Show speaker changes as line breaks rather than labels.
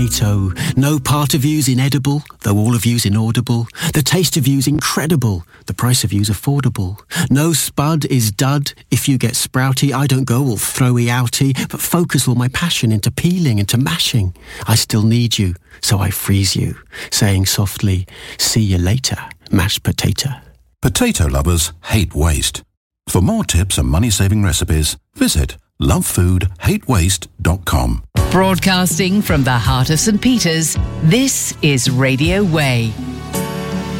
No part of you's inedible, though all of you's inaudible. The taste of you's incredible, the price of you's affordable. No spud is dud, if you get sprouty, I don't go all throwy outy, but focus all my passion into peeling, into mashing. I still need you, so I freeze you, saying softly, see you later, mashed potato.
Potato lovers hate waste. For more tips and money-saving recipes, visit lovefoodhatewaste.com.
Broadcasting from the heart of St. Peter's, this is Radio Way.